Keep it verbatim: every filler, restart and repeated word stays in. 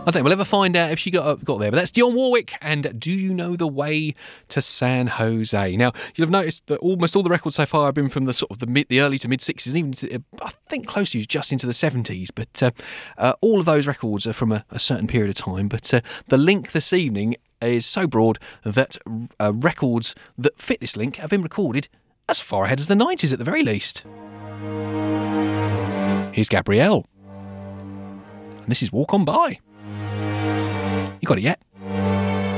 don't think we'll ever find out if she got got there. But that's Dionne Warwick and Do You Know the Way to San Jose? Now, you'll have noticed that almost all the records so far have been from the sort of the mid, the early to mid sixties, and even to, I think close to just into the seventies. But uh, uh, all of those records are from a, a certain period of time. But uh, the link this evening is so broad that uh, records that fit this link have been recorded as far ahead as the nineties at the very least. Here's Gabrielle. And this is Walk On By. You got it yet?